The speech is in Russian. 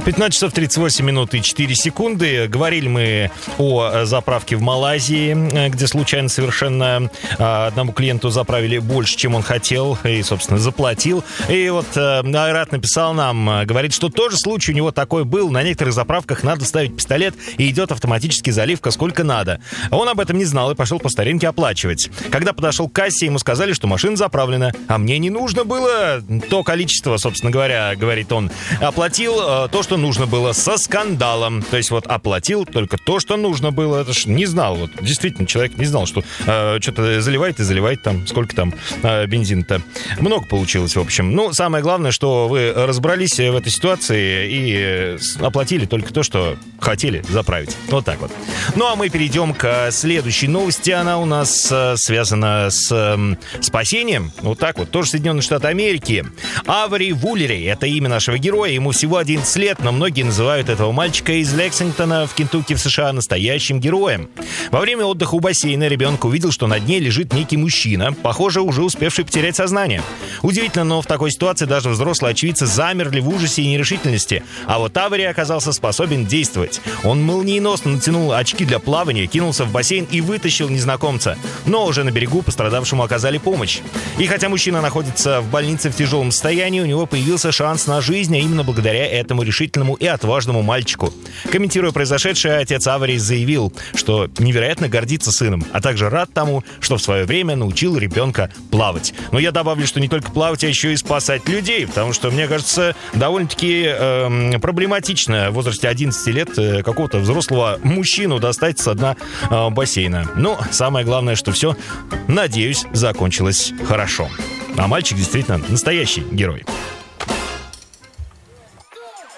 15 часов 38 минут и 4 секунды. Говорили мы о заправке в Малайзии, где случайно совершенно одному клиенту заправили больше, чем он хотел, и, собственно, заплатил. И вот Айрат написал нам, говорит, что тоже случай у него такой был. На некоторых заправках надо ставить пистолет, и идет автоматически заливка сколько надо. Он об этом не знал и пошел по старинке оплачивать. Когда подошел к кассе, ему сказали, что машина заправлена. А мне не нужно было то количество, собственно говоря, говорит он. Оплатил то, что нужно было, со скандалом. То есть вот оплатил только то, что нужно было. Это ж не знал. Вот действительно, человек не знал, что что-то заливает и заливает там. Сколько там бензина-то. Много получилось, в общем. Ну, самое главное, что вы разобрались в этой ситуации и оплатили только то, что хотели заправить. Вот так вот. Ну, а мы перейдем к следующей новости. Она у нас связана с спасением. Вот так вот. Тоже Соединенные Штаты Америки. Авари Вуллери. Это имя нашего героя. Ему всего 11 лет, но многие называют этого мальчика из Лексингтона в Кентукки в США настоящим героем. Во время отдыха у бассейна ребенок увидел, что на дне лежит некий мужчина, похоже, уже успевший потерять сознание. Удивительно, но в такой ситуации даже взрослые очевидцы замерли в ужасе и нерешительности. А вот Авари оказался способен действовать. Он молниеносно натянул очки для плавания, кинулся в бассейн и вытащил незнакомца. Но уже на берегу пострадавшему оказали помощь. И хотя мужчина находится в больнице в тяжелом состоянии, у него появился шанс на жизнь, а именно благодаря этому решительному и отважному мальчику. Комментируя произошедшее, отец Авари заявил, что невероятно гордится сыном, а также рад тому, что в свое время научил ребенка плавать. Но я добавлю, что не только плавать, а еще и спасать людей, потому что, мне кажется, довольно-таки проблематично в возрасте 11 лет какого-то взрослого мужчину достать со дна бассейна. Но самое главное, что все, надеюсь, закончилось хорошо. А мальчик действительно настоящий герой.